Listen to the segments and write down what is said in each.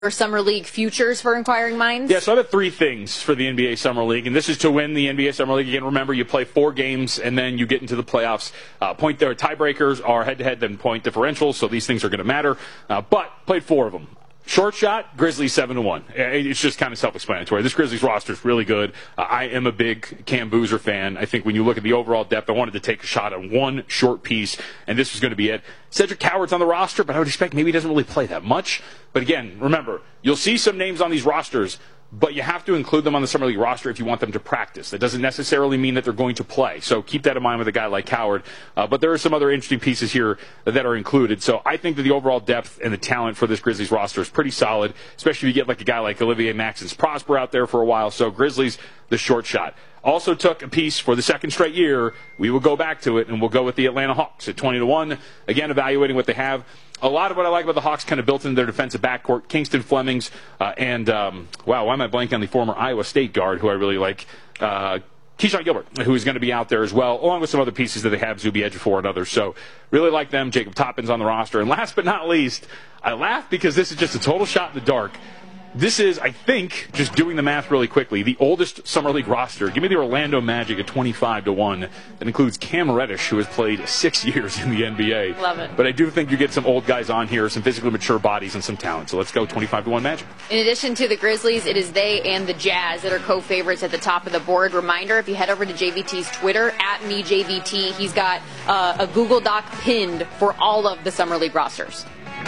Summer League futures for inquiring minds? Yeah, so I have 3 things for the NBA Summer League, and this is to win the NBA Summer League. Again, remember, you play 4 games, and then you get into the playoffs. Tiebreakers are head-to-head, then point differentials, so these things are going to matter. But played 4 of them. Short shot, Grizzlies 7-1. It's just kind of self-explanatory. This Grizzlies roster is really good. I am a big Cam Boozer fan. I think when you look at the overall depth, I wanted to take a shot on one short piece, and this was going to be it. Cedric Howard's on the roster, but I would expect maybe he doesn't really play that much. But again, remember, you'll see some names on these rosters, but you have to include them on the Summer League roster if you want them to practice. That doesn't necessarily mean that they're going to play. So keep that in mind with a guy like Howard. But there are some other interesting pieces here that are included. So I think that the overall depth and the talent for this Grizzlies roster is pretty solid, especially if you get like a guy like Olivier Maxence Prosper out there for a while. So Grizzlies, the short shot. Also took a piece for the second straight year. We will go back to it, and we'll go with the Atlanta Hawks at 20-1. Again, evaluating what they have. A lot of what I like about the Hawks kind of built into their defensive backcourt. Kingston Flemings and why am I blanking on the former Iowa State guard who I really like? Keyshawn Gilbert, who is going to be out there as well, along with some other pieces that they have, Zuby Ejiofor and others. So really like them. Jacob Toppin's on the roster. And last but not least, I laugh because this is just a total shot in the dark. This is, I think, just doing the math really quickly, the oldest Summer League roster. Give me the Orlando Magic at 25-1. That includes Cam Reddish, who has played 6 years in the NBA. Love it. But I do think you get some old guys on here, some physically mature bodies, and some talent. So let's go 25-1 Magic. In addition to the Grizzlies, it is they and the Jazz that are co-favorites at the top of the board. Reminder, if you head over to JVT's Twitter, @MeJVT, he's got a Google Doc pinned for all of the Summer League rosters.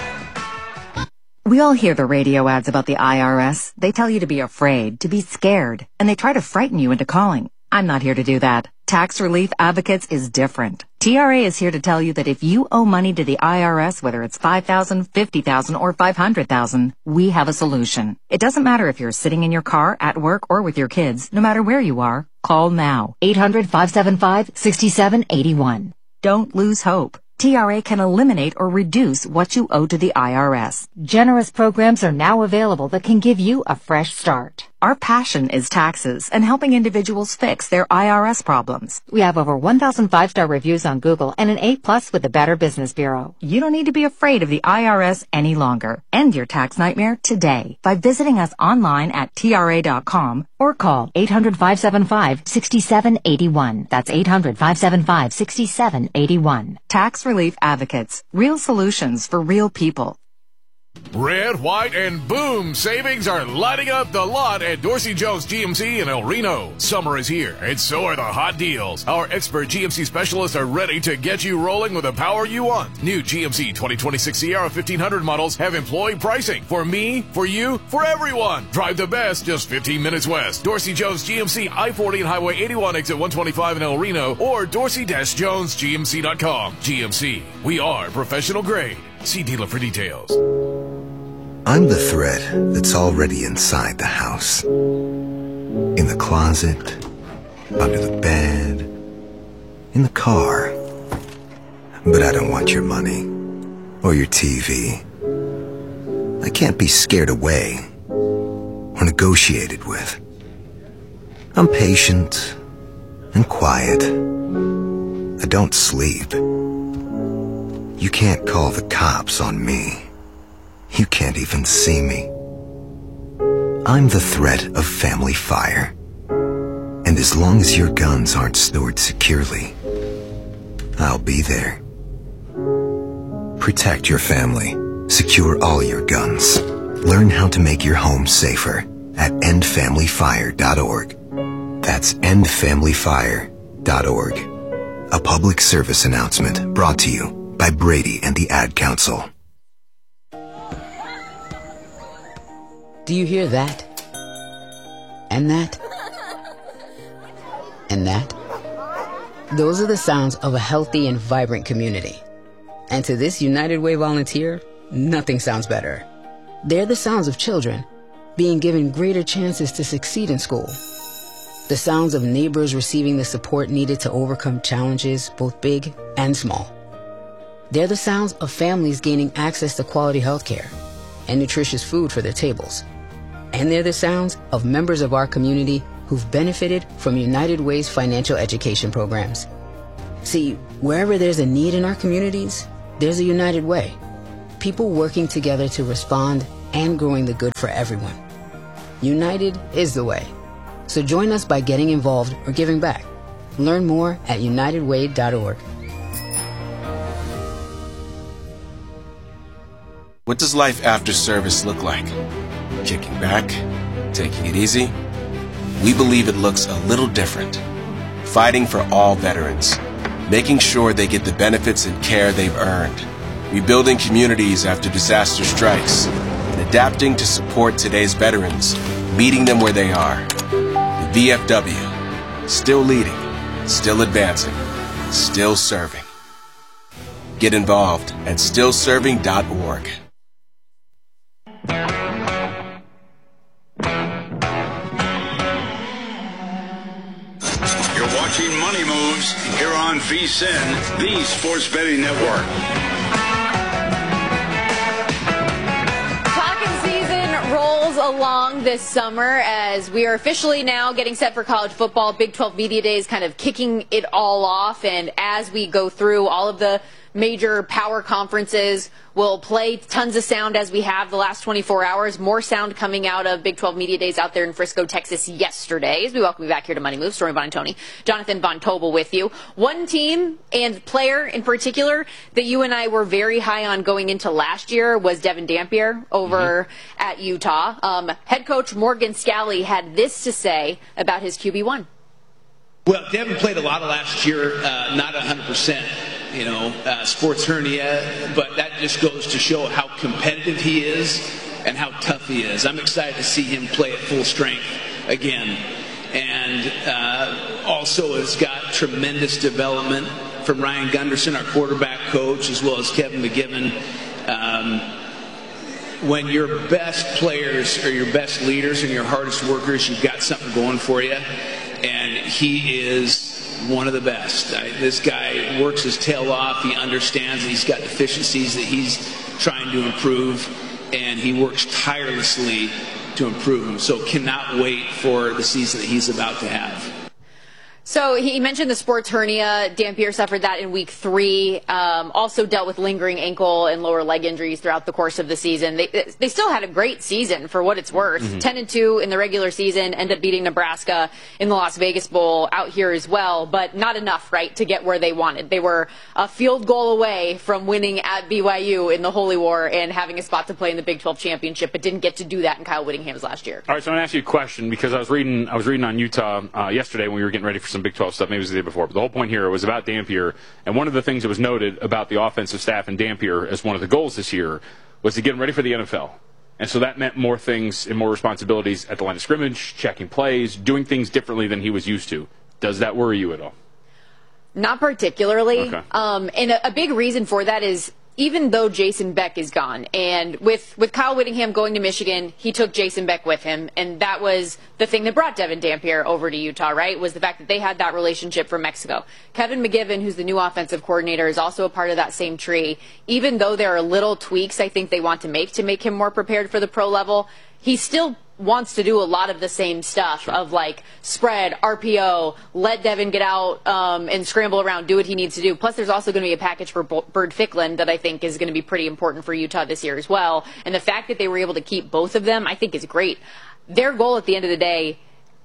We all hear the radio ads about the IRS. They tell you to be afraid, to be scared, and they try to frighten you into calling. I'm not here to do that. Tax Relief Advocates is different. TRA is here to tell you that if you owe money to the IRS, whether it's $5,000, $50,000, or $500,000, we have a solution. It doesn't matter if you're sitting in your car, at work, or with your kids. No matter where you are, call now. 800-575-6781. Don't lose hope. TRA can eliminate or reduce what you owe to the IRS. Generous programs are now available that can give you a fresh start. Our passion is taxes and helping individuals fix their IRS problems. We have over 1,000 5-star reviews on Google and an A+ with the Better Business Bureau. You don't need to be afraid of the IRS any longer. End your tax nightmare today by visiting us online at TRA.com or call 800-575-6781. That's 800-575-6781. Tax Relief Advocates. Real solutions for real people. Red, white, and boom savings are lighting up the lot at Dorsey Jones GMC in El Reno. Summer is here, and so are the hot deals. Our expert GMC specialists are ready to get you rolling with the power you want. New GMC 2026 Sierra 1500 models have employee pricing. For me, for you, for everyone. Drive the best just 15 minutes west. Dorsey Jones GMC I-40 and Highway 81 exit 125 in El Reno or dorsey-jonesgmc.com. GMC, we are professional grade. See dealer for details. I'm the thread that's already inside the house. In the closet, under the bed, in the car. But I don't want your money or your TV. I can't be scared away or negotiated with. I'm patient and quiet. I don't sleep. You can't call the cops on me. You can't even see me. I'm the threat of family fire. And as long as your guns aren't stored securely, I'll be there. Protect your family. Secure all your guns. Learn how to make your home safer at endfamilyfire.org. That's endfamilyfire.org. A public service announcement brought to you by Brady and the Ad Council. Do you hear that? And that? And that? Those are the sounds of a healthy and vibrant community. And to this United Way volunteer, nothing sounds better. They're the sounds of children being given greater chances to succeed in school. The sounds of neighbors receiving the support needed to overcome challenges, both big and small. They're the sounds of families gaining access to quality health care and nutritious food for their tables. And they're the sounds of members of our community who've benefited from United Way's financial education programs. See, wherever there's a need in our communities, there's a United Way. People working together to respond and growing the good for everyone. United is the way. So join us by getting involved or giving back. Learn more at unitedway.org. What does life after service look like? Kicking back? Taking it easy? We believe it looks a little different. Fighting for all veterans. Making sure they get the benefits and care they've earned. Rebuilding communities after disaster strikes. And adapting to support today's veterans. Meeting them where they are. The VFW. Still leading. Still advancing. Still serving. Get involved at stillserving.org. You're watching Money Moves here on VSiN, the sports betting network. Talking season rolls along this summer as we are officially now getting set for college football. Big 12 Media Days kind of kicking it all off, and as we go through all of the major power conferences, we'll play tons of sound as we have the last 24 hours. More sound coming out of Big 12 Media Days out there in Frisco, Texas yesterday. As we welcome you back here to Money Moves, Stormy Buonantony, Jonathan Von Tobel with you. One team and player in particular that you and I were very high on going into last year was Devin Dampier over at Utah. Head coach Morgan Scalley had this to say about his QB1. Well, Devin played a lot of last year, not 100%. Sports hernia, but that just goes to show how competitive he is and how tough he is. I'm excited to see him play at full strength again. And also has got tremendous development from Ryan Gunderson, our quarterback coach, as well as Kevin McGivern. When your best players are your best leaders and your hardest workers, you've got something going for you. And he is one of the best. This guy works his tail off. He understands that he's got deficiencies that he's trying to improve, and he works tirelessly to improve them. So cannot wait for the season that he's about to have. So he mentioned the sports hernia. Dampier suffered that in week 3. Also dealt with lingering ankle and lower leg injuries throughout the course of the season. They still had a great season for what it's worth. 10-2 in the regular season, ended up beating Nebraska in the Las Vegas Bowl out here as well, but not enough, right, to get where they wanted. They were a field goal away from winning at BYU in the Holy War and having a spot to play in the Big 12 championship, but didn't get to do that in Kyle Whittingham's last year. All right, so I'm going to ask you a question because I was reading on Utah yesterday when we were getting ready for some Big 12 stuff, maybe it was the day before, but the whole point here was about Dampier, and one of the things that was noted about the offensive staff and Dampier as one of the goals this year was to get him ready for the NFL. And so that meant more things and more responsibilities at the line of scrimmage, checking plays, doing things differently than he was used to. Does that worry you at all? Not particularly. Okay. And a big reason for that is even though Jason Beck is gone, and with Kyle Whittingham going to Michigan, he took Jason Beck with him, and that was the thing that brought Devin Dampier over to Utah, right, was the fact that they had that relationship from Mexico. Kevin McGivern, who's the new offensive coordinator, is also a part of that same tree. Even though there are little tweaks I think they want to make him more prepared for the pro level, he still wants to do a lot of the same stuff of like spread, RPO, let Devin get out and scramble around, do what he needs to do. Plus, there's also going to be a package for Bird Ficklin that I think is going to be pretty important for Utah this year as well. And the fact that they were able to keep both of them, I think is great. Their goal at the end of the day,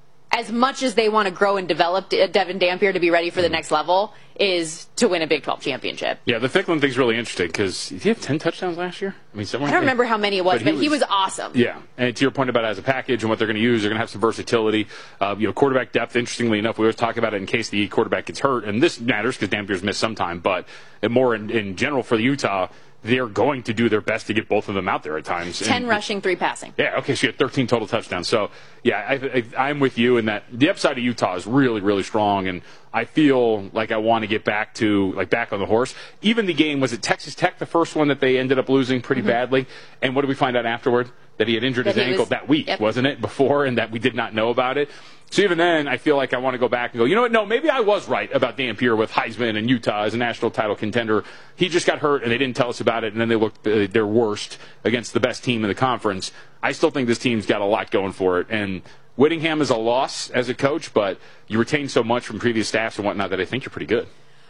as much as they want to grow and develop Devin Dampier to be ready for the next level, is to win a Big 12 championship. Yeah, the Ficklin thing's really interesting because did he have 10 touchdowns last year? I don't remember how many it was, but he was awesome. Yeah, and to your point about it as a package and what they're going to use, they're going to have some versatility. Quarterback depth, interestingly enough, we always talk about it in case the quarterback gets hurt, and this matters because Dampier's missed some time, but more in general for the Utah, they're going to do their best to get both of them out there at times. 10 rushing, 3 passing. Yeah, okay, so you had 13 total touchdowns. So, yeah, I'm with you in that the upside of Utah is really, really strong, and I feel like I want to get back on the horse. Even the game, was it Texas Tech, the first one that they ended up losing pretty badly? And what did we find out afterward? That he had injured his ankle that week, wasn't it, before, and that we did not know about it. So even then, I feel like I want to go back and go, you know what, no, maybe I was right about Dampier with Heisman and Utah as a national title contender. He just got hurt, and they didn't tell us about it, and then they looked their worst against the best team in the conference. I still think this team's got a lot going for it, and Whittingham is a loss as a coach, but you retain so much from previous staffs and whatnot that I think you're pretty good.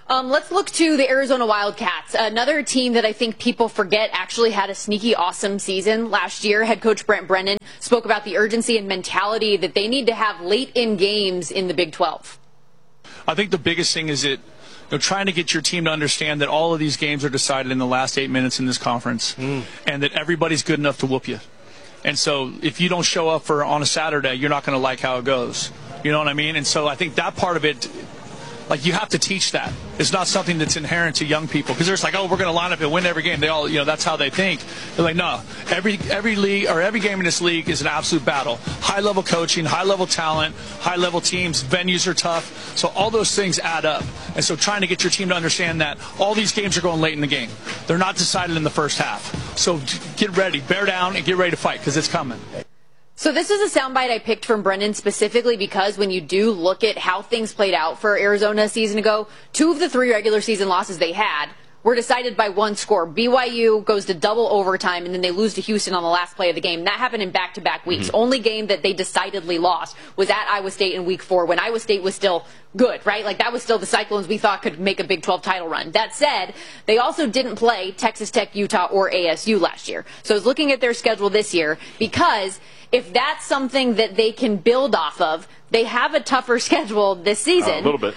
Let's look to the Arizona Wildcats, another team that I think people forget actually had a sneaky awesome season last year. Head coach Brent Brennan spoke about the urgency and mentality that they need to have late in games in the Big 12. I think the biggest thing is that trying to get your team to understand that all of these games are decided in the last 8 minutes in this conference, and that everybody's good enough to whoop you. And so if you don't show up on a Saturday, you're not going to like how it goes. You know what I mean? And so I think that part of it, like, you have to teach that. It's not something that's inherent to young people, because they're just like, oh, we're going to line up and win every game. They all, that's how they think. They're like, no, every league or every game in this league is an absolute battle. High level coaching, high level talent, high level teams, venues are tough. So all those things add up. And so trying to get your team to understand that all these games are going late in the game. They're not decided in the first half. So get ready, bear down, and get ready to fight, because it's coming. So this is a soundbite I picked from Brendan specifically because when you do look at how things played out for Arizona a season ago, 2 of the 3 regular season losses they had were decided by 1 score. BYU goes to double overtime, and then they lose to Houston on the last play of the game. That happened in back-to-back weeks. Only game that they decidedly lost was at Iowa State in week 4 when Iowa State was still good, right? Like, that was still the Cyclones we thought could make a Big 12 title run. That said, they also didn't play Texas Tech, Utah, or ASU last year. So I was looking at their schedule this year because if that's something that they can build off of, they have a tougher schedule this season. A little bit.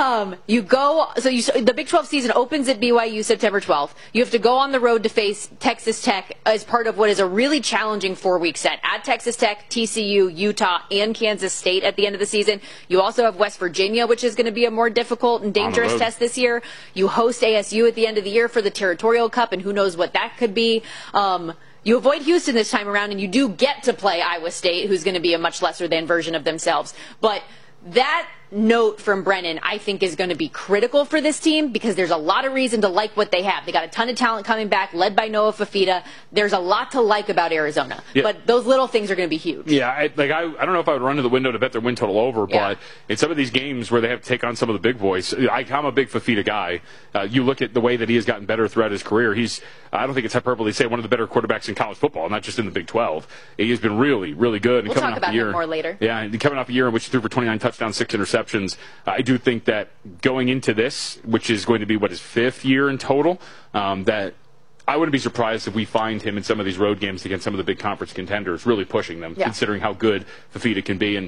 The Big 12 season opens at BYU September 12th. You have to go on the road to face Texas Tech as part of what is a really challenging 4-week set. At Texas Tech, TCU, Utah, and Kansas State at the end of the season. You also have West Virginia, which is going to be a more difficult and dangerous test this year. You host ASU at the end of the year for the Territorial Cup, and who knows what that could be. You avoid Houston this time around, and you do get to play Iowa State, who's going to be a much lesser-than version of themselves. But that note from Brennan, I think, is going to be critical for this team because there's a lot of reason to like what they have. They got a ton of talent coming back, led by Noah Fafita. There's a lot to like about Arizona. Yeah. But those little things are going to be huge. Yeah, I don't know if I would run to the window to bet their win total over, but in some of these games where they have to take on some of the big boys, I'm a big Fafita guy. You look at the way that he has gotten better throughout his career. I don't think it's hyperbole to say one of the better quarterbacks in college football, not just in the Big 12. He has been really, really good. We'll talk about him more later. Yeah, and coming off a year in which he threw for 29 touchdowns, 6 interceptions, I do think that going into this, which is going to be his 5th year in total, that I wouldn't be surprised if we find him in some of these road games against some of the big conference contenders, really pushing them, considering how good Fafita can be. And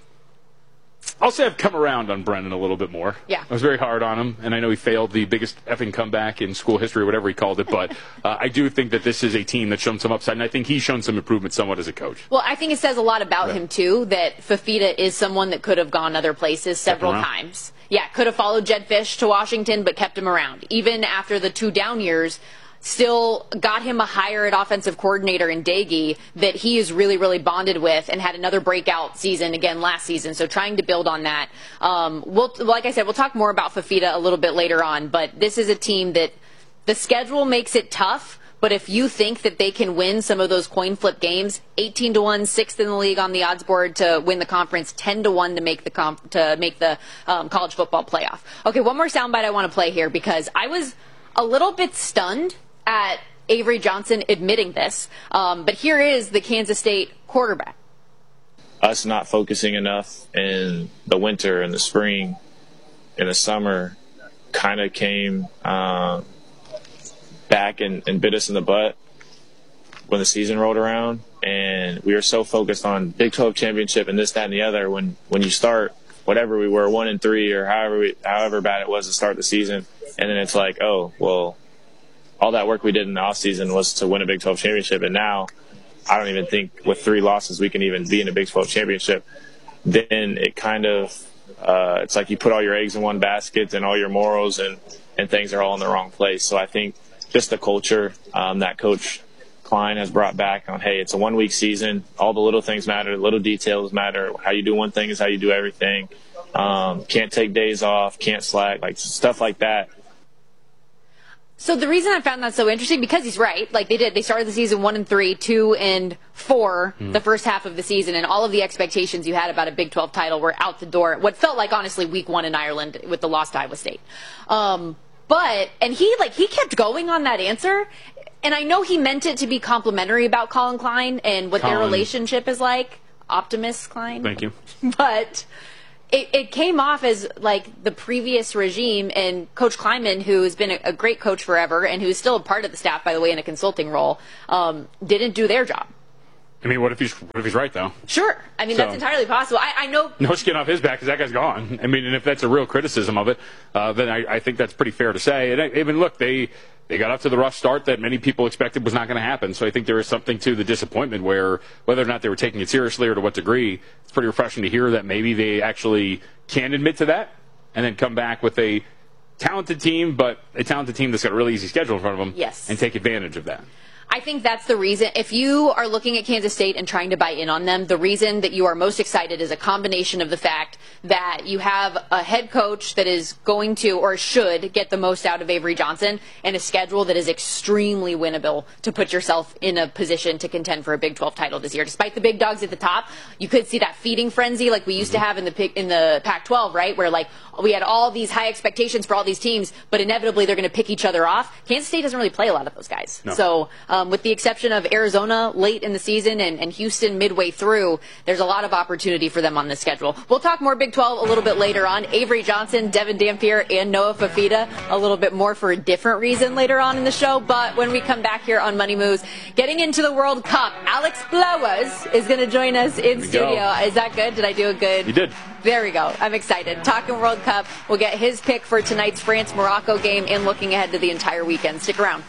I'll say I've come around on Brennan a little bit more. Yeah. I was very hard on him, and I know he failed the biggest effing comeback in school history, whatever he called it, but I do think that this is a team that's shown some upside, and I think he's shown some improvement somewhat as a coach. Well, I think it says a lot about him, too, that Fafita is someone that could have gone other places several times. Yeah, could have followed Jedd Fisch to Washington, but kept him around. Even after the 2 down years, still got him a hire at offensive coordinator in Daggy that he is really, really bonded with and had another breakout season again last season. So trying to build on that. Like I said, we'll talk more about Fafita a little bit later on, but this is a team that the schedule makes it tough. But if you think that they can win some of those coin flip games, 18-1, 6th in the league on the odds board to win the conference, 10-1 to make the college football playoff. Okay, one more soundbite I want to play here because I was a little bit stunned at Avery Johnson admitting this. But here is the Kansas State quarterback. Us not focusing enough in the winter and the spring and the summer kind of came back and bit us in the butt when the season rolled around. And we were so focused on Big 12 championship and this, that, and the other. When you start whatever we were, 1-3 or however bad it was to start the season, and then it's like, oh, well, all that work we did in the offseason was to win a Big 12 championship, and now I don't even think with 3 losses we can even be in a Big 12 championship. Then it kind of it's like you put all your eggs in one basket and all your morals and things are all in the wrong place. So I think just the culture that Coach Klein has brought back on, hey, it's a 1-week season. All the little things matter. Little details matter. How you do one thing is how you do everything. Can't take days off. Can't slack. Like stuff like that. So the reason I found that so interesting, because he's right, like they started the season 1-3, 2-4 the first half of the season, and all of the expectations you had about a Big 12 title were out the door. What felt like, honestly, week 1 in Ireland with the loss to Iowa State. And he kept going on that answer, and I know he meant it to be complimentary about Colin Klein and what their relationship is like. Optimist Klein. Thank you. But it came off as like the previous regime and Coach Kleiman, who has been a great coach forever and who's still a part of the staff, by the way, in a consulting role, didn't do their job. I mean, what if he's right, though? Sure. I mean, that's entirely possible. I know. No skin off his back because that guy's gone. I mean, and if that's a real criticism of it, then I think that's pretty fair to say. And I mean, look, they got off to the rough start that many people expected was not going to happen. So I think there is something to the disappointment where whether or not they were taking it seriously or to what degree, it's pretty refreshing to hear that maybe they actually can admit to that and then come back with a talented team, but a talented team that's got a really easy schedule in front of them. Yes. And take advantage of that. I think that's the reason. If you are looking at Kansas State and trying to buy in on them, the reason that you are most excited is a combination of the fact that you have a head coach that is going to or should get the most out of Avery Johnson and a schedule that is extremely winnable to put yourself in a position to contend for a Big 12 title this year. Despite the big dogs at the top, you could see that feeding frenzy like we used to have in the Pac-12, right? Where like we had all these high expectations for all these teams, but inevitably they're going to pick each other off. Kansas State doesn't really play a lot of those guys. No. So with the exception of Arizona late in the season and Houston midway through, there's a lot of opportunity for them on this schedule. We'll talk more Big 12 a little bit later on. Avery Johnson, Devin Dampier, and Noah Fafita a little bit more for a different reason later on in the show. But when we come back here on Money Moves, getting into the World Cup, Alex Flowers is going to join us in studio. Is that good? Did I do it good? You did. There we go. I'm excited. Talking World Cup. We'll get his pick for tonight's France-Morocco game and looking ahead to the entire weekend. Stick around.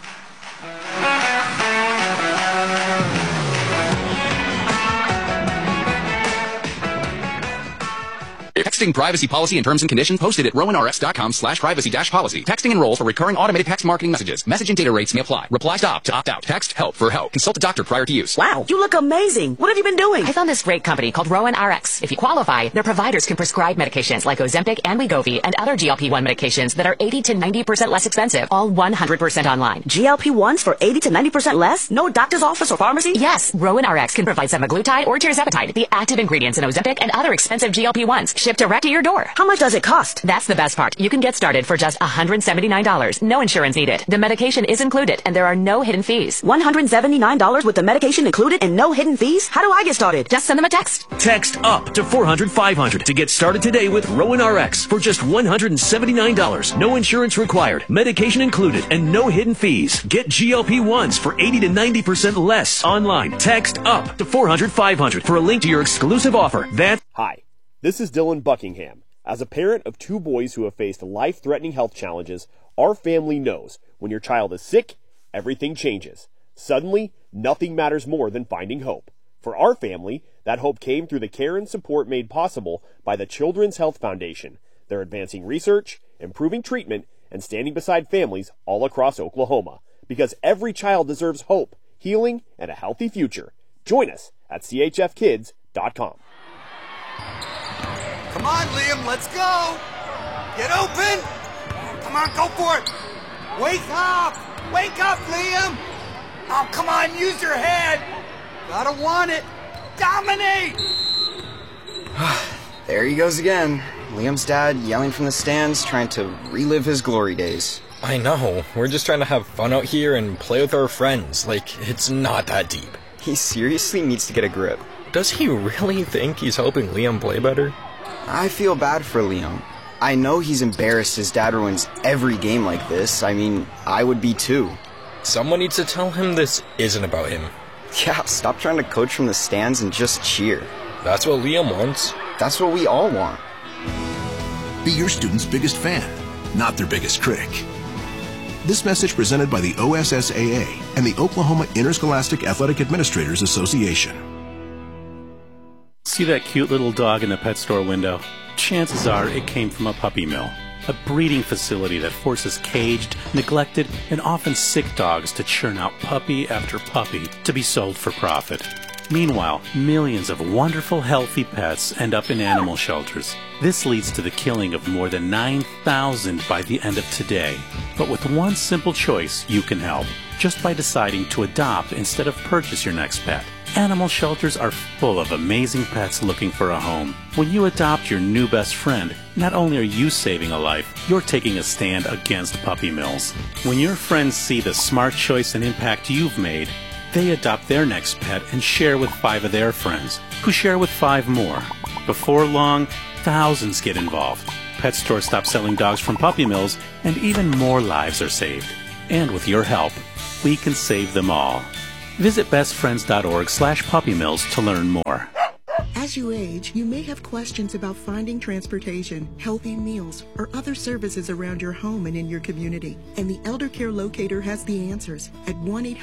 Texting privacy policy and terms and conditions posted at rowanrx.com/privacy-policy. Texting enrolls for recurring automated text marketing messages. Message and data rates may apply. Reply stop to opt out. Text help for help. Consult a doctor prior to use. Wow, you look amazing. What have you been doing? I found this great company called Rowan RX. If you qualify, their providers can prescribe medications like Ozempic and Wegovy and other GLP-1 medications that are 80 to 90% less expensive, all 100% online. GLP-1s for 80 to 90% less? No doctor's office or pharmacy? Yes, Rowan RX can provide semaglutide or tirzepatide, the active ingredients in Ozempic and other expensive GLP-1s, shipped direct to your door. How much does it cost? That's the best part. You can get started for just $179. No insurance needed. The medication is included and there are no hidden fees. $179 with the medication included and no hidden fees? How do I get started? Just send them a text. Text UP to 400-500 to get started today with Rowan RX for just $179. No insurance required, medication included, and no hidden fees. Get GLP-1s for 80 to 90% less online. Text UP to 400-500 for a link to your exclusive offer. Hi, this is Dylan Buckingham. As a parent of two boys who have faced life-threatening health challenges, our family knows when your child is sick, everything changes. Suddenly, nothing matters more than finding hope. For our family, that hope came through the care and support made possible by the Children's Health Foundation. They're advancing research, improving treatment, and standing beside families all across Oklahoma. Because every child deserves hope, healing, and a healthy future. Join us at chfkids.com. Come on, Liam, let's go! Get open! Come on, go for it! Wake up! Wake up, Liam! Oh, come on, use your head! Gotta want it! Dominate! There he goes again. Liam's dad yelling from the stands, trying to relive his glory days. I know. We're just trying to have fun out here and play with our friends. Like, it's not that deep. He seriously needs to get a grip. Does he really think he's helping Liam play better? I feel bad for Liam. I know he's embarrassed his dad ruins every game like this. I mean, I would be too. Someone needs to tell him this isn't about him. Yeah, stop trying to coach from the stands and just cheer. That's what Liam wants. That's what we all want. Be your student's biggest fan, not their biggest critic. This message presented by the OSSAA and the Oklahoma Interscholastic Athletic Administrators Association. See that cute little dog in the pet store window? Chances are it came from a puppy mill, a breeding facility that forces caged, neglected, and often sick dogs to churn out puppy after puppy to be sold for profit. Meanwhile, millions of wonderful, healthy pets end up in animal shelters. This leads to the killing of more than 9,000 by the end of today. But with one simple choice, you can help, just by deciding to adopt instead of purchase your next pet. Animal shelters are full of amazing pets looking for a home. When you adopt your new best friend, not only are you saving a life, you're taking a stand against puppy mills. When your friends see the smart choice and impact you've made, they adopt their next pet and share with 5 of their friends, who share with 5 more. Before long, thousands get involved. Pet stores stop selling dogs from puppy mills, and even more lives are saved. And with your help, we can save them all. Visit bestfriends.org/puppymills to learn more. As you age, you may have questions about finding transportation, healthy meals, or other services around your home and in your community. And the Elder Care Locator has the answers at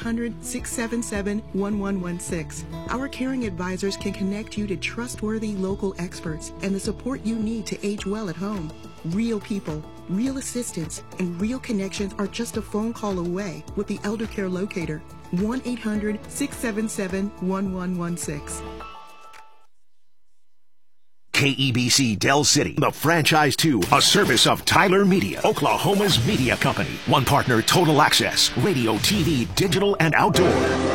1-800-677-1116. Our caring advisors can connect you to trustworthy local experts and the support you need to age well at home. Real people, real assistance, and real connections are just a phone call away with the Elder Care Locator. 1-800-677-1116. KEBC Del City, the franchise 2, a service of Tyler Media, Oklahoma's media company. One partner, Total Access, radio, TV, digital, and outdoor.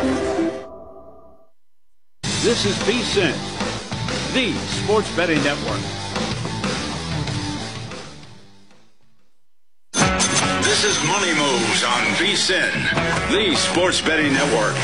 This is VSiN, the Sports Betting Network. This is Money Moves on VSiN, the Sports Betting Network.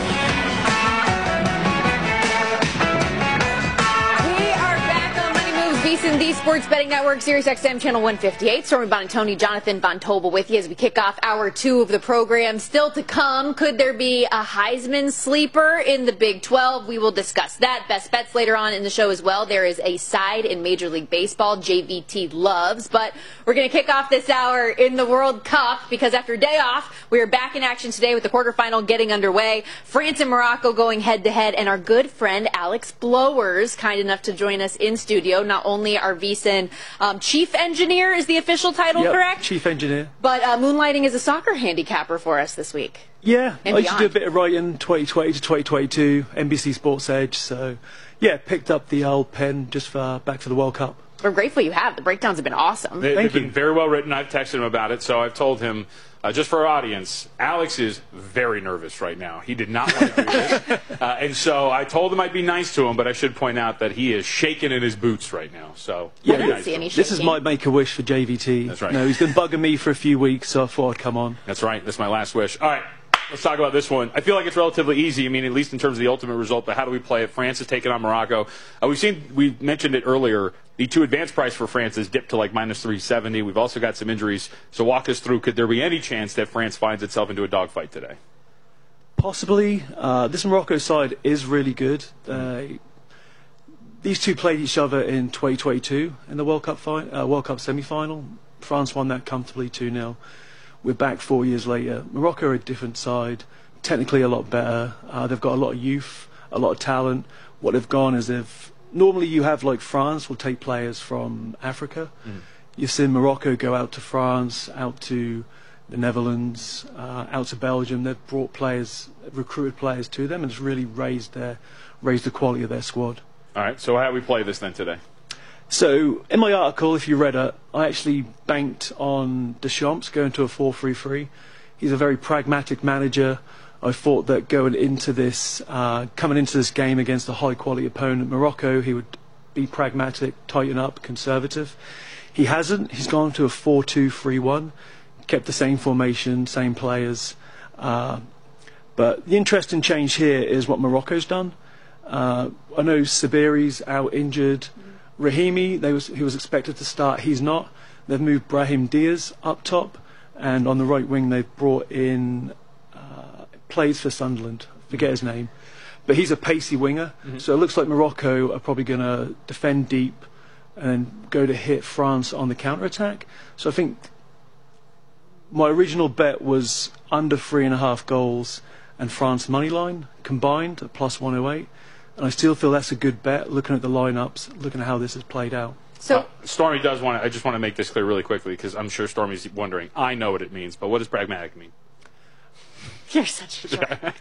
VSiN, the Sports Betting Network, Sirius XM Channel 158. Stormy Bonantoni, Jonathan Von Tobel with you as we kick off hour 2 of the program. Still to come, could there be a Heisman sleeper in the Big 12? We will discuss that. Best bets later on in the show as well. There is a side in Major League Baseball JVT loves, but we're going to kick off this hour in the World Cup because after a day off, we are back in action today with the quarterfinal getting underway. France and Morocco going head-to-head, and our good friend Alex Blowers, kind enough to join us in studio. Not only our VSiN chief engineer is the official title, correct? Chief engineer. But moonlighting as a soccer handicapper for us this week. Yeah, and I used to do a bit of writing 2020 to 2022, NBC Sports Edge. So, yeah, picked up the old pen just back for the World Cup. We're grateful you have. The breakdowns have been awesome. They've been very well written. I've texted him about it, so I've told him, just for our audience, Alex is very nervous right now. He did not want to do this. And so I told him I'd be nice to him, but I should point out that he is shaking in his boots right now. So yeah, I don't see any shaking. This is my make-a-wish for JVT. That's right. No, he's been bugging me for a few weeks, so I thought I'd come on. That's right. That's my last wish. All right. Let's talk about this one. I feel like it's relatively easy. I mean, at least in terms of the ultimate result, but how do we play it? France has taken on Morocco. We mentioned it earlier. The 2 advance price for France has dipped to like minus 370. We've also got some injuries. So walk us through, could there be any chance that France finds itself into a dogfight today? Possibly. This Morocco side is really good. These two played each other in 2022 in the World Cup semi-final. France won that comfortably 2-0. We're back 4 years later. Morocco are a different side, technically a lot better. They've got a lot of youth, a lot of talent. What they've gone is normally you have like France will take players from Africa. You've seen Morocco go out to France, out to the Netherlands, out to Belgium. They've brought players, recruited players to them, and it's really raised the quality of their squad. All right, so how do we play this then today? So, in my article, if you read it, I actually banked on Deschamps going to a 4-3-3. He's a very pragmatic manager. I thought that coming into this game against a high-quality opponent, Morocco, he would be pragmatic, tighten up, conservative. He hasn't. He's gone to a 4-2-3-1, kept the same formation, same players. But the interesting change here is what Morocco's done. I know Sabiri's out injured. Rahimi, he was expected to start. He's not. They've moved Brahim Diaz up top, and on the right wing they've brought in plays for Sunderland. Forget his name, but he's a pacey winger. So it looks like Morocco are probably going to defend deep and go to hit France on the counter attack. So I think my original bet was under 3.5 goals and France money line combined at plus 108. And I still feel that's a good bet, looking at the lineups, looking at how this has played out. So Stormy does want to, I just want to make this clear really quickly, because I'm sure Stormy's wondering. I know what it means, but what does pragmatic mean? You're such a jerk.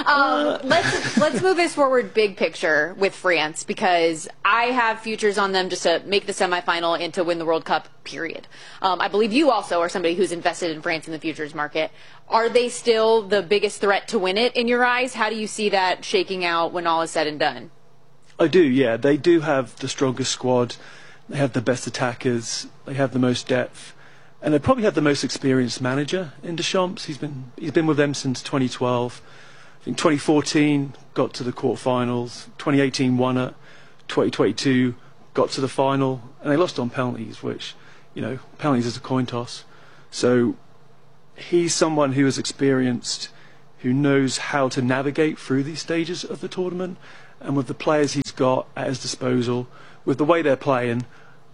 Let's move this forward big picture with France, because I have futures on them just to make the semifinal and to win the World Cup, period. I believe you also are somebody who's invested in France in the futures market. Are they still the biggest threat to win it in your eyes? How do you see that shaking out when all is said and done? I do, yeah. They do have the strongest squad. They have the best attackers. They have the most depth. And they probably have the most experienced manager in Deschamps. He's been with them since 2012. I think 2014 got to the quarterfinals. 2018 won it. 2022 got to the final, and they lost on penalties, which, penalties is a coin toss. So he's someone who is experienced, who knows how to navigate through these stages of the tournament, and with the players he's got at his disposal, with the way they're playing,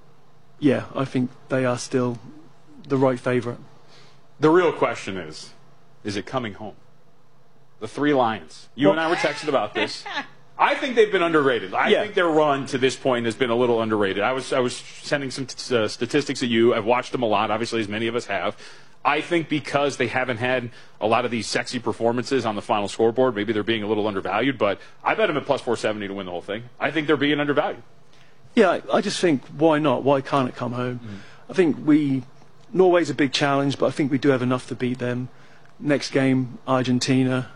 I think they are still the right favourite. The real question is it coming home? The Three Lions. You and I were texting about this. I think they've been underrated. I think their run to this point has been a little underrated. I was sending some statistics at you. I've watched them a lot, obviously, as many of us have. I think because they haven't had a lot of these sexy performances on the final scoreboard, maybe they're being a little undervalued, but I bet them at plus 470 to win the whole thing. I think they're being undervalued. Yeah, I just think, why not? Why can't it come home? I think Norway's a big challenge, but I think we do have enough to beat them. Next game, Argentina,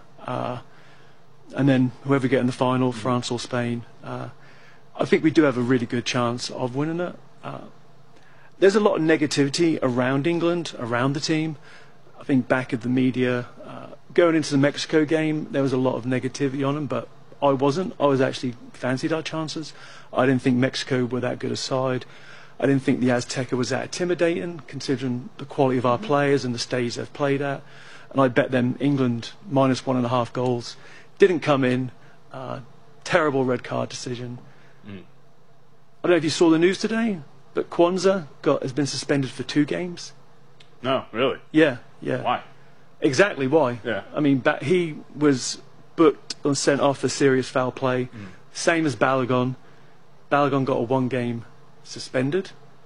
and then whoever get in the final, France or Spain. I think we do have a really good chance of winning it. There's a lot of negativity around England, around the team. I think back at the media, going into the Mexico game, there was a lot of negativity on them, but I wasn't. I was actually fancied our chances. I didn't think Mexico were that good a side. I didn't think the Azteca was that intimidating, considering the quality of our players and the stage they've played at. And I bet them England minus 1.5 goals. Didn't come in. Terrible red card decision. I don't know if you saw the news today, but Kwanzaa has been suspended for 2 games. No, really? Yeah. Why? Exactly why. Yeah. I mean, he was booked and sent off for serious foul play. Same as Balogun. Balogun got a 1-game suspended,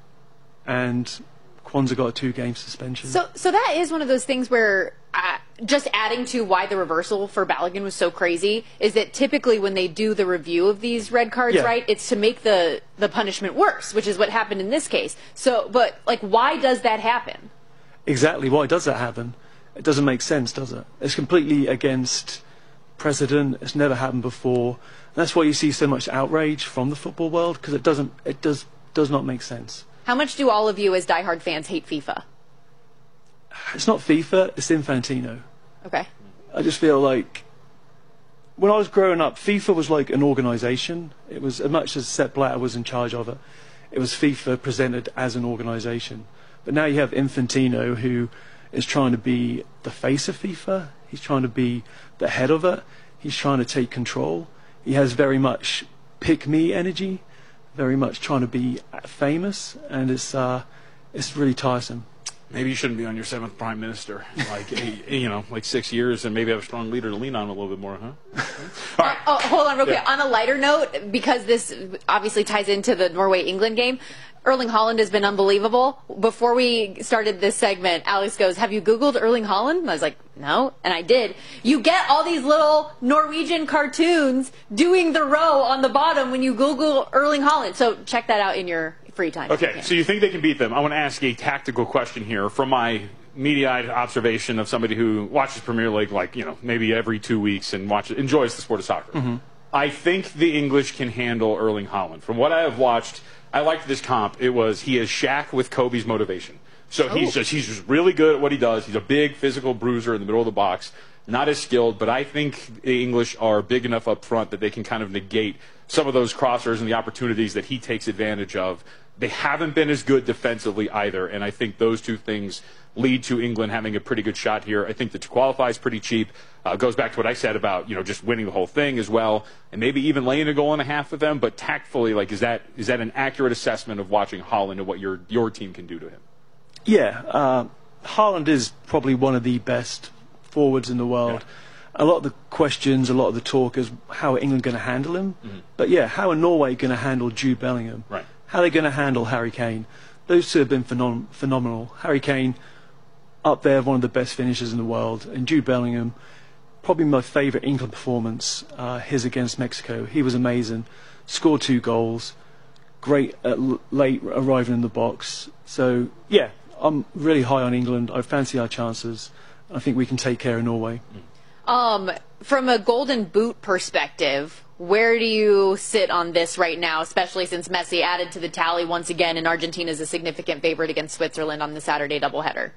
and Kwanzaa got a 2-game suspension. So that is one of those things where, just adding to why the reversal for Balogun was so crazy, is that typically when they do the review of these red cards, right, it's to make the punishment worse, which is what happened in this case. So, but why does that happen? Exactly, why does that happen? It doesn't make sense, does it? It's completely against precedent. It's never happened before. And that's why you see so much outrage from the football world, because it does not make sense. How much do all of you as diehard fans hate FIFA? It's not FIFA, it's Infantino. Okay. I just feel like when I was growing up, FIFA was like an organisation. It was, as much as Sepp Blatter was in charge of it, it was FIFA presented as an organisation. But now you have Infantino, who is trying to be the face of FIFA. He's trying to be the head of it. He's trying to take control. He has very much pick-me energy, very much trying to be famous, and it's really tiresome. Maybe you shouldn't be on your 7th prime minister, like 6 years, and maybe have a strong leader to lean on a little bit more, huh? All right. Hold on real quick. On a lighter note, because this obviously ties into the Norway-England game, Erling Haaland has been unbelievable. Before we started this segment, Alex goes, "Have you Googled Erling Haaland?" And I was like, "No," and I did. You get all these little Norwegian cartoons doing the row on the bottom when you Google Erling Haaland. So check that out in your free time. Okay, so you think they can beat them. I want to ask a tactical question here from my media-eyed observation of somebody who watches Premier League maybe every 2 weeks and enjoys the sport of soccer. I think the English can handle Erling Haaland. From what I have watched, I liked this comp. He is Shaq with Kobe's motivation. So he's just really good at what he does. He's a big physical bruiser in the middle of the box. Not as skilled, but I think the English are big enough up front that they can kind of negate some of those crossers and the opportunities that he takes advantage of. They haven't been as good defensively either, and I think those two things lead to England having a pretty good shot here. I think that to qualify is pretty cheap. Goes back to what I said about just winning the whole thing as well, and maybe even laying a goal and a half with them. But tactfully, is that an accurate assessment of watching Haaland and what your team can do to him? Yeah, Haaland is probably one of the best forwards in the world. Yeah. A lot of the questions, a lot of the talk is how are England going to handle him? But yeah, how are Norway going to handle Jude Bellingham? Right. How are they going to handle Harry Kane? Those two have been phenomenal. Harry Kane, up there, one of the best finishers in the world. And Jude Bellingham, probably my favourite England performance, his against Mexico. He was amazing. Scored 2 goals. Great at late arriving in the box. So, yeah, I'm really high on England. I fancy our chances. I think we can take care of Norway. From a Golden Boot perspective, where do you sit on this right now, especially since Messi added to the tally once again and Argentina is a significant favorite against Switzerland on the Saturday doubleheader?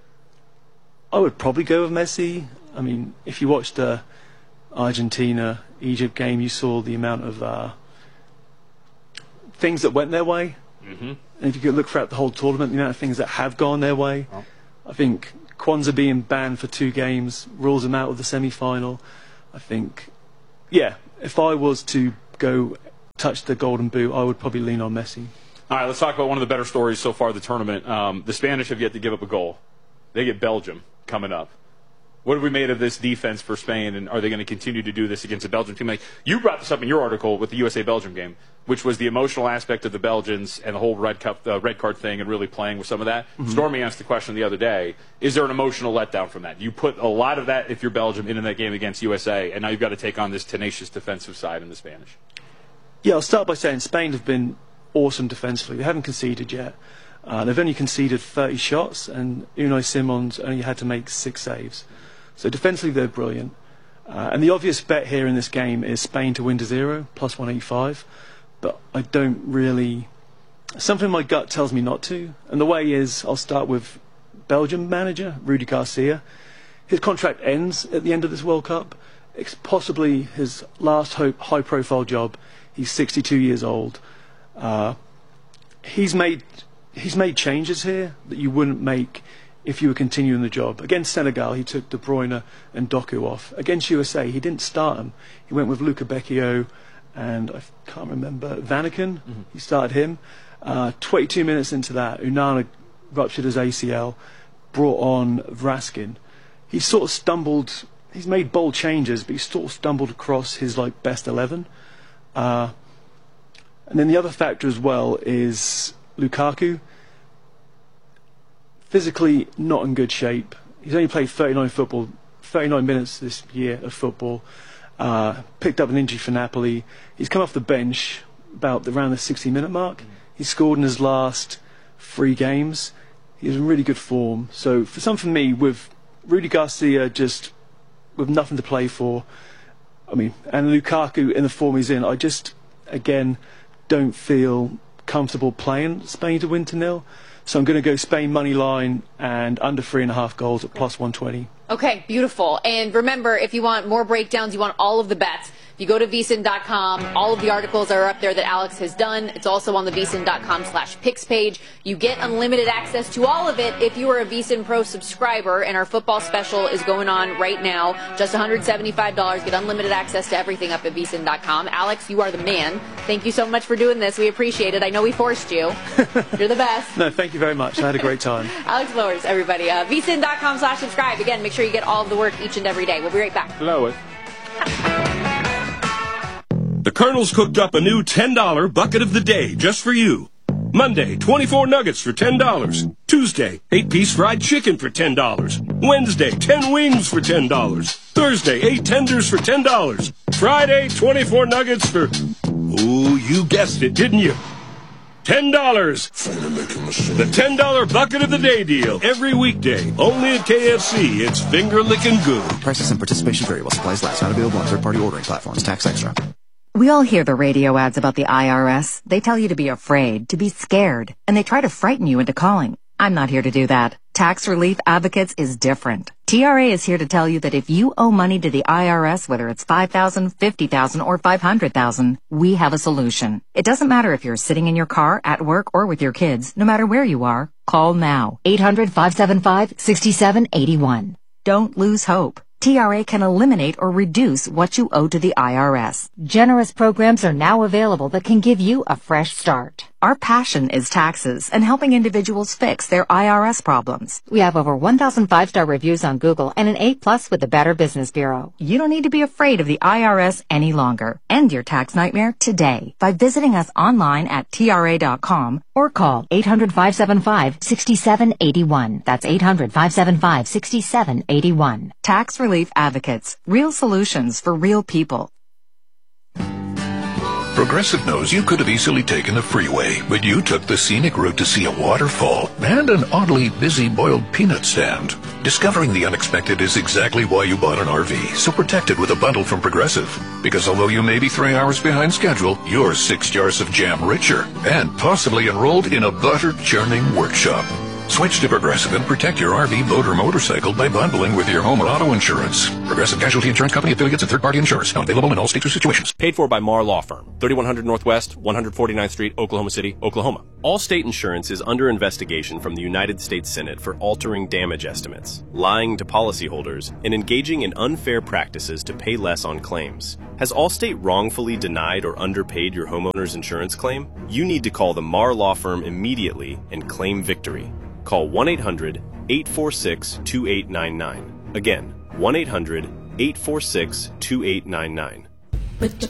I would probably go with Messi. I mean, if you watched the Argentina-Egypt game, you saw the amount of things that went their way. And if you could look throughout the whole tournament, the amount of things that have gone their way. I think Kwanzaa being banned for 2 games rules him out of the semi-final. I think, if I was to go touch the golden boot, I would probably lean on Messi. All right, let's talk about one of the better stories so far of the tournament. The Spanish have yet to give up a goal. They get Belgium coming up. What have we made of this defense for Spain, and are they going to continue to do this against a Belgian team? Like, you brought this up in your article with the USA-Belgium game, which was the emotional aspect of the Belgians and the whole red card thing and really playing with some of that. Stormy asked the question the other day, is there an emotional letdown from that? You put a lot of that, if you're Belgium, into that game against USA, and now you've got to take on this tenacious defensive side in the Spanish. Yeah, I'll start by saying Spain have been awesome defensively. They haven't conceded yet. They've only conceded 30 shots, and Unai Simons only had to make 6 saves. So defensively, they're brilliant. And the obvious bet here in this game is Spain to win to 0, plus 185. But I don't really... Something in my gut tells me not to. And the way is, I'll start with Belgium manager, Rudi Garcia. His contract ends at the end of this World Cup. It's possibly his last high-profile job. He's 62 years old. He's made changes here that you wouldn't make if you were continuing the job. Against Senegal, he took De Bruyne and Doku off. Against USA, he didn't start him. He went with Luca Becchio and I can't remember, Vanaken. He started him. 22 minutes into that, Unana ruptured his ACL, brought on Vraskin. He sort of stumbled. He's made bold changes, but he sort of stumbled across his best 11. And then the other factor as well is Lukaku. Physically not in good shape. He's only played 39 minutes this year of football. Picked up an injury for Napoli. He's come off the bench around the 60-minute mark. He scored in his last 3 games. He's in really good form. So for me, with Rudi Garcia just with nothing to play for, and Lukaku in the form he's in, I just, again, don't feel comfortable playing Spain to win to 0. So I'm going to go Spain money line and under 3.5 goals at plus 120. Okay, beautiful. And remember, if you want more breakdowns, you want all of the bets, you go to vsin.com. All of the articles are up there that Alex has done. It's also on the vsin.com/picks page. You get unlimited access to all of it if you are a VSiN Pro subscriber, and our football special is going on right now. Just $175. Get unlimited access to everything up at vsin.com. Alex, you are the man. Thank you so much for doing this. We appreciate it. I know we forced you. You're the best. No, thank you very much. I had a great time. Alex Bowers, everybody. vsin.com/subscribe. Again, make sure you get all of the work each and every day. We'll be right back. Hello. The Colonel's cooked up a new $10 bucket of the day just for you. Monday, 24 nuggets for $10. Tuesday, 8-piece fried chicken for $10. Wednesday, 10 wings for $10. Thursday, 8 tenders for $10. Friday, 24 nuggets for... Oh, you guessed it, didn't you? $10. The $10 bucket of the day deal. Every weekday. Only at KFC. It's finger-licking good. Prices and participation vary while supplies last. Not available on third-party ordering platforms. Tax extra. We all hear the radio ads about the IRS. They tell you to be afraid, to be scared, and they try to frighten you into calling. I'm not here to do that. Tax Relief Advocates is different. TRA is here to tell you that if you owe money to the IRS, whether it's $5,000, $50,000, or $500,000, we have a solution. It doesn't matter if you're sitting in your car, at work, or with your kids. No matter where you are, call now. 800-575-6781. Don't lose hope. TRA can eliminate or reduce what you owe to the IRS. Generous programs are now available that can give you a fresh start. Our passion is taxes and helping individuals fix their IRS problems. We have over 1,000 5-star reviews on Google and an A+ with the Better Business Bureau. You don't need to be afraid of the IRS any longer. End your tax nightmare today by visiting us online at TRA.com or call 800-575-6781. That's 800-575-6781. Tax Relief Advocates. Real solutions for real people. Progressive knows you could have easily taken the freeway, but you took the scenic route to see a waterfall and an oddly busy boiled peanut stand. Discovering the unexpected is exactly why you bought an RV, so protect it with a bundle from Progressive. Because although you may be 3 hours behind schedule, you're 6 jars of jam richer and possibly enrolled in a butter churning workshop. Switch to Progressive and protect your RV, boat, or motorcycle by bundling with your home or auto insurance. Progressive Casualty Insurance Company, affiliates, and third-party insurers. Not available in all states or situations. Paid for by Marr Law Firm, 3100 Northwest, 149th Street, Oklahoma City, Oklahoma. Allstate Insurance is under investigation from the United States Senate for altering damage estimates, lying to policyholders, and engaging in unfair practices to pay less on claims. Has Allstate wrongfully denied or underpaid your homeowner's insurance claim? You need to call the Marr Law Firm immediately and claim victory. Call 1-800-846-2899. Again, 1-800-846-2899. Put your